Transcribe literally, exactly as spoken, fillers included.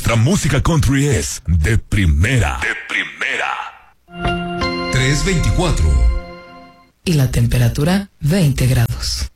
nuestra música country es de primera. De primera. tres veinticuatro. Y la temperatura veinte grados.